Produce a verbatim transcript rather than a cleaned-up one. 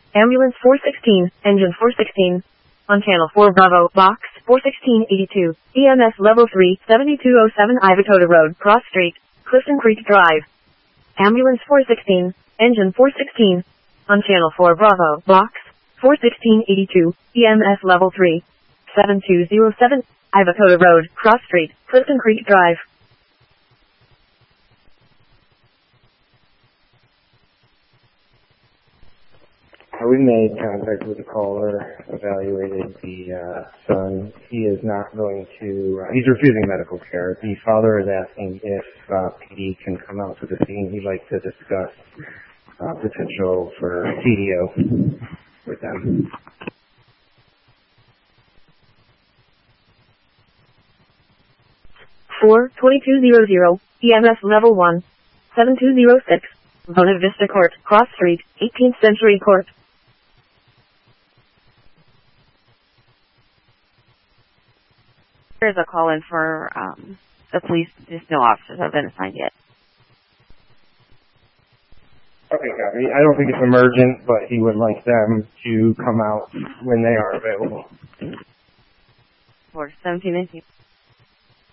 Ambulance four sixteen, engine four sixteen. On channel four Bravo, box four sixteen eighty-two, E M S level three, seventy-two oh seven Ivacota Road, Cross Street, Clifton Creek Drive. Ambulance four sixteen, engine four sixteen. On channel four Bravo, box four sixteen eighty-two, E M S level three, seventy-two oh seven Ivacota Road, Cross Street, Clifton Creek Drive. We made contact with the caller, evaluated the uh, son. He is not going to, uh, he's refusing medical care. The father is asking if uh, P D can come out to the scene. He'd like to discuss uh, potential for C D O with them. four twenty-two hundred, E M S level one, seventy-two oh six, Bona Vista Court, Cross Street, eighteenth Century Court. There's a call in for um, the police. Just no officers have been assigned yet. Okay, copy. I don't think it's emergent, but he would like them to come out when they are available. For seventeen nineteen.